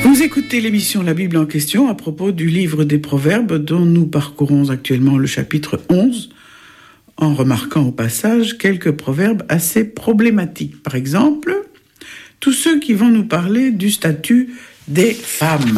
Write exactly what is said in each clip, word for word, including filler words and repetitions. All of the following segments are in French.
Vous écoutez l'émission La Bible en question à propos du livre des Proverbes dont nous parcourons actuellement le chapitre onze, en remarquant au passage quelques proverbes assez problématiques. Par exemple, tous ceux qui vont nous parler du statut des femmes.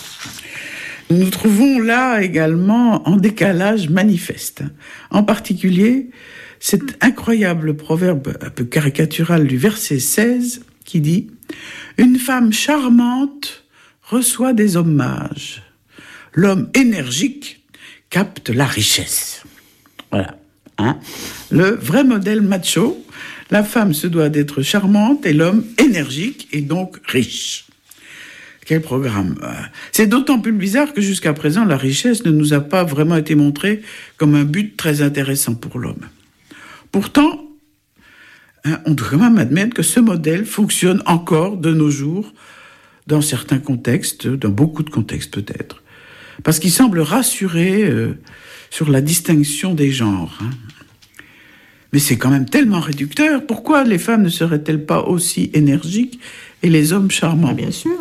Nous nous trouvons là également en décalage manifeste. En particulier, cet incroyable proverbe un peu caricatural du verset seize qui dit « Une femme charmante reçoit des hommages. L'homme énergique capte la richesse. » Voilà. Hein? Le vrai modèle macho, la femme se doit d'être charmante et l'homme énergique et donc riche. Quel programme! C'est d'autant plus bizarre que jusqu'à présent, la richesse ne nous a pas vraiment été montrée comme un but très intéressant pour l'homme. Pourtant, hein, on doit quand même admettre que ce modèle fonctionne encore de nos jours dans certains contextes, dans beaucoup de contextes peut-être, parce qu'il semble rassurer euh, sur la distinction des genres. Hein. Mais c'est quand même tellement réducteur. Pourquoi les femmes ne seraient-elles pas aussi énergiques et les hommes charmants ? Bien sûr.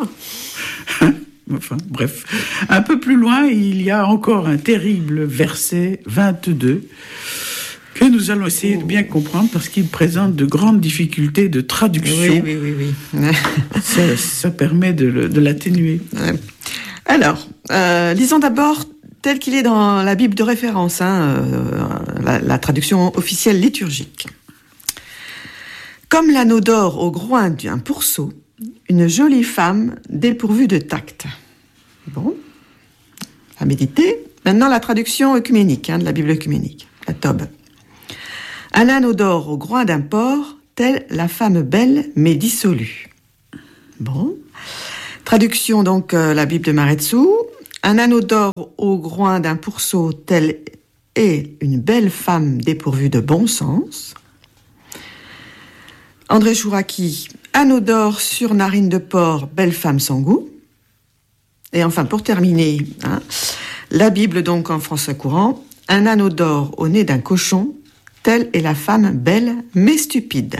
Enfin, bref. Un peu plus loin, il y a encore un terrible verset vingt-deux que nous allons essayer de bien comprendre parce qu'il présente de grandes difficultés de traduction. Oui, oui, oui. oui. ça, ça permet de, le, de l'atténuer. Alors, euh, lisons d'abord tel qu'il est dans la Bible de référence, hein, euh, la, la traduction officielle liturgique. Comme l'anneau d'or au groin d'un pourceau, une jolie femme dépourvue de tact. Bon, à méditer. Maintenant, la traduction œcuménique, hein, de la Bible œcuménique, la Tob. Un anneau d'or au groin d'un porc, telle la femme belle mais dissolue. Bon. Traduction, donc, euh, la Bible de Maretsu. Un anneau d'or au groin d'un pourceau, telle est une belle femme dépourvue de bon sens. André Chouraki, anneau d'or sur narine de porc, belle femme sans goût. Et enfin, pour terminer, hein, la Bible, donc, en français courant. Un anneau d'or au nez d'un cochon, telle est la femme belle mais stupide.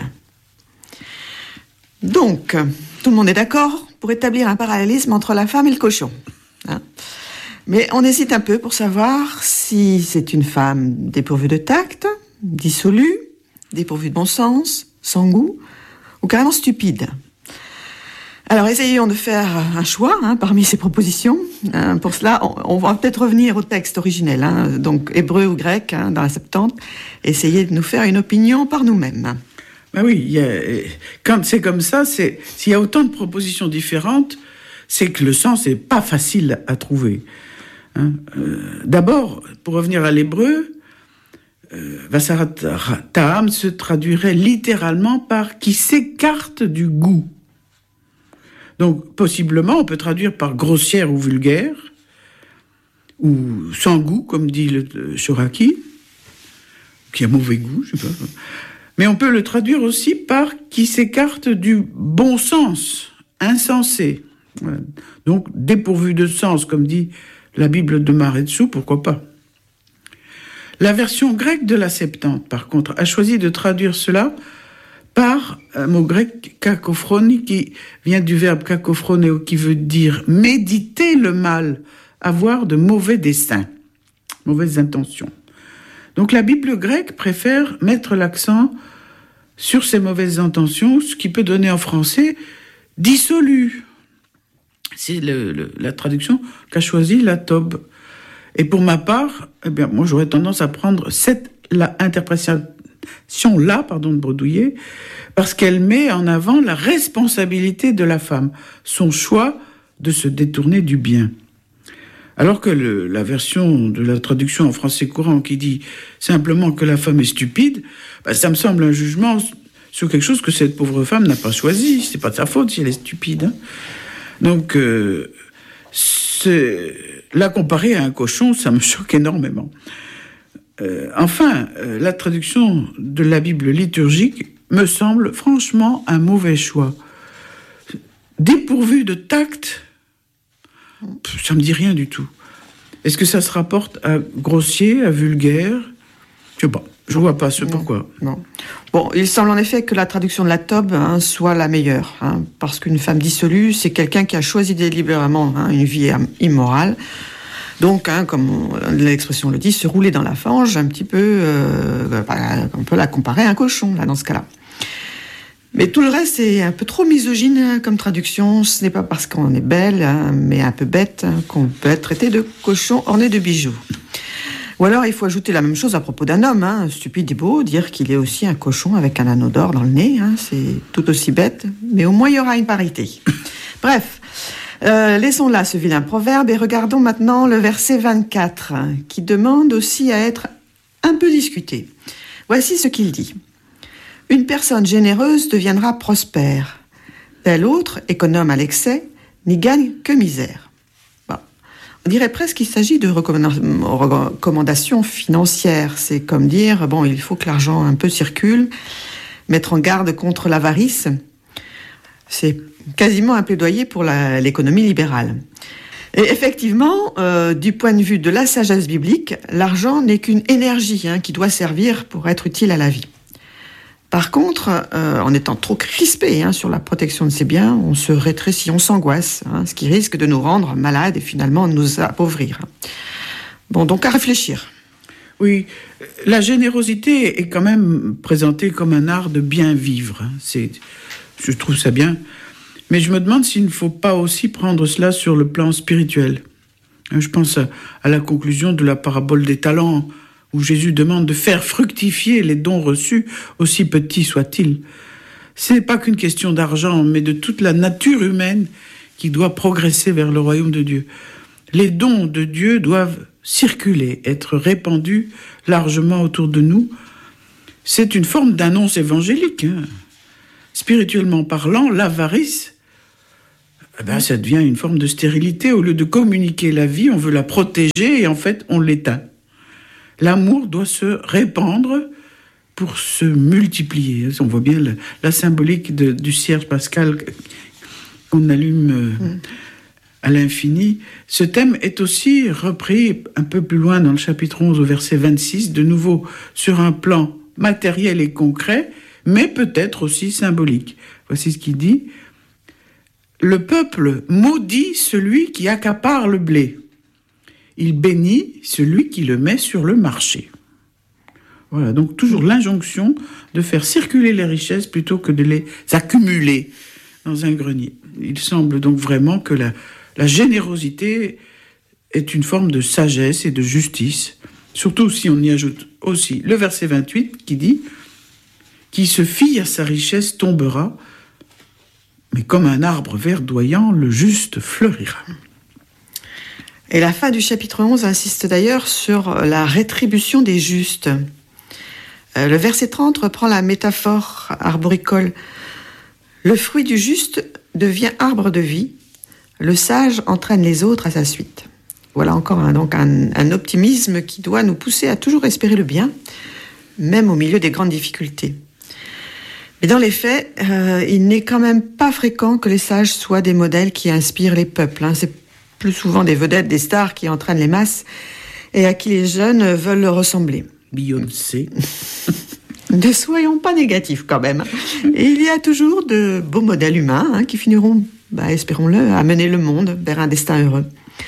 Donc, tout le monde est d'accord pour établir un parallélisme entre la femme et le cochon. Hein. Mais on hésite un peu pour savoir si c'est une femme dépourvue de tact, dissolue, dépourvue de bon sens, sans goût, ou carrément stupide. Alors, essayons de faire un choix hein, parmi ces propositions. Hein, pour cela, on, on va peut-être revenir au texte originel, hein, donc hébreu ou grec, hein, dans la Septante, essayer de nous faire une opinion par nous-mêmes. Ben oui, il y a, quand c'est comme ça, c'est, s'il y a autant de propositions différentes, c'est que le sens n'est pas facile à trouver. Hein. Euh, d'abord, pour revenir à l'hébreu, euh, Vasarat Ta'am se traduirait littéralement par « qui s'écarte du goût ». Donc, possiblement, on peut traduire par « grossière » ou « vulgaire », ou « sans goût », comme dit le Chouraki, qui a mauvais goût, je sais pas. Mais on peut le traduire aussi par « qui s'écarte du bon sens », insensé. Voilà. Donc, dépourvu de sens, comme dit la Bible de Maretsu, pourquoi pas. La version grecque de la Septante, par contre, a choisi de traduire cela par un mot grec kakophrone, qui vient du verbe kakophroneo, qui veut dire méditer le mal, avoir de mauvais desseins, mauvaises intentions. Donc la Bible grecque préfère mettre l'accent sur ces mauvaises intentions, ce qui peut donner en français « dissolu ». C'est le, le, la traduction qu'a choisie la Tob. Et pour ma part, eh bien, moi j'aurais tendance à prendre cette la interprétation-là, pardon de bredouiller, parce qu'elle met en avant la responsabilité de la femme, son choix de se détourner du bien. Alors que le, la version de la traduction en français courant qui dit simplement que la femme est stupide, bah, ça me semble un jugement sur quelque chose que cette pauvre femme n'a pas choisi. C'est pas de sa faute si elle est stupide. Hein. Donc, euh, c'est, la comparer à un cochon, ça me choque énormément. Euh, enfin, euh, la traduction de la Bible liturgique me semble franchement un mauvais choix. Dépourvu de tact, ça me dit rien du tout. Est-ce que ça se rapporte à grossier, à vulgaire ? Je sais pas. Je vois pas ce pourquoi. Non. Bon, il semble en effet que la traduction de la Tob hein, soit la meilleure, hein, parce qu'une femme dissolue, c'est quelqu'un qui a choisi délibérément hein, une vie immorale. Donc, hein, comme on, l'expression le dit, se rouler dans la fange, un petit peu, euh, bah, on peut la comparer à un cochon, là, dans ce cas-là. Mais tout le reste est un peu trop misogyne comme traduction. Ce n'est pas parce qu'on est belle, hein, mais un peu bête, hein, qu'on peut être traité de cochon orné de bijoux. Ou alors, il faut ajouter la même chose à propos d'un homme, hein, stupide et beau, dire qu'il est aussi un cochon avec un anneau d'or dans le nez, hein, c'est tout aussi bête, mais au moins il y aura une parité. Bref, euh, laissons là ce vilain proverbe et regardons maintenant le verset vingt-quatre, hein, qui demande aussi à être un peu discuté. Voici ce qu'il dit. « Une personne généreuse deviendra prospère. Tel autre, économe à l'excès, n'y gagne que misère. » On dirait presque qu'il s'agit de recommandations financières. C'est comme dire, bon, il faut que l'argent un peu circule, mettre en garde contre l'avarice. C'est quasiment un plaidoyer pour la, l'économie libérale. Et effectivement, euh, du point de vue de la sagesse biblique, l'argent n'est qu'une énergie hein, qui doit servir pour être utile à la vie. Par contre, euh, en étant trop crispé hein, sur la protection de ses biens, on se rétrécit, on s'angoisse, hein, ce qui risque de nous rendre malades et finalement nous appauvrir. Bon, donc à réfléchir. Oui, la générosité est quand même présentée comme un art de bien vivre. Hein. C'est, je trouve ça bien. Mais je me demande s'il ne faut pas aussi prendre cela sur le plan spirituel. Je pense à, à la conclusion de la parabole des talents, où Jésus demande de faire fructifier les dons reçus, aussi petits soient-ils. Ce n'est pas qu'une question d'argent, mais de toute la nature humaine qui doit progresser vers le royaume de Dieu. Les dons de Dieu doivent circuler, être répandus largement autour de nous. C'est une forme d'annonce évangélique. Hein. Spirituellement parlant, l'avarice, eh ben, ça devient une forme de stérilité. Au lieu de communiquer la vie, on veut la protéger et en fait, on l'éteint. L'amour doit se répandre pour se multiplier. On voit bien la, la symbolique de, du cierge pascal qu'on allume euh, mmh. à l'infini. Ce thème est aussi repris un peu plus loin dans le chapitre onze au verset vingt-six, de nouveau sur un plan matériel et concret, mais peut-être aussi symbolique. Voici ce qu'il dit. « Le peuple maudit celui qui accapare le blé. Il bénit celui qui le met sur le marché. » Voilà, donc toujours l'injonction de faire circuler les richesses plutôt que de les accumuler dans un grenier. Il semble donc vraiment que la, la générosité est une forme de sagesse et de justice, surtout si on y ajoute aussi le verset vingt-huit qui dit « Qui se fie à sa richesse tombera, mais comme un arbre verdoyant, le juste fleurira. » Et la fin du chapitre onze insiste d'ailleurs sur la rétribution des justes. Le verset trente reprend la métaphore arboricole. Le fruit du juste devient arbre de vie, le sage entraîne les autres à sa suite. Voilà encore un, donc un, un optimisme qui doit nous pousser à toujours espérer le bien, même au milieu des grandes difficultés. Mais dans les faits, euh, il n'est quand même pas fréquent que les sages soient des modèles qui inspirent les peuples. Hein. C'est plus souvent des vedettes, des stars qui entraînent les masses et à qui les jeunes veulent ressembler. Beyoncé. Ne soyons pas négatifs quand même. Et il y a toujours de beaux modèles humains hein, qui finiront, bah, espérons-le, à mener le monde vers un destin heureux.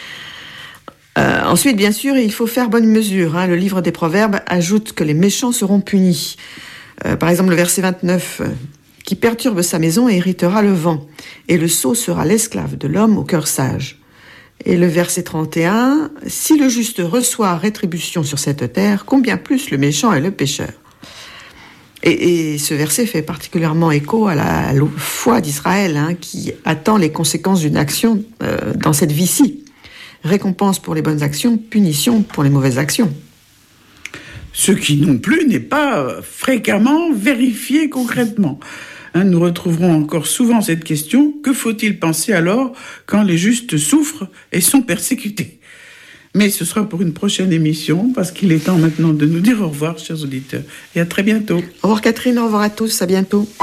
Euh, ensuite, bien sûr, il faut faire bonne mesure. Hein. Le livre des Proverbes ajoute que les méchants seront punis. Euh, par exemple, le verset vingt-neuf, euh, « Qui perturbe sa maison héritera le vent, et le sot sera l'esclave de l'homme au cœur sage. » Et le verset trente et un, « Si le juste reçoit rétribution sur cette terre, combien plus le méchant et le pécheur ?» et, et ce verset fait particulièrement écho à la, à la foi d'Israël, hein, qui attend les conséquences d'une action euh, dans cette vie-ci. Récompense pour les bonnes actions, punition pour les mauvaises actions. Ce qui non plus n'est pas fréquemment vérifié concrètement. Hein, nous retrouverons encore souvent cette question, que faut-il penser alors quand les justes souffrent et sont persécutés ? Mais ce sera pour une prochaine émission, parce qu'il est temps maintenant de nous dire au revoir, chers auditeurs, et à très bientôt. Au revoir Catherine, au revoir à tous, à bientôt.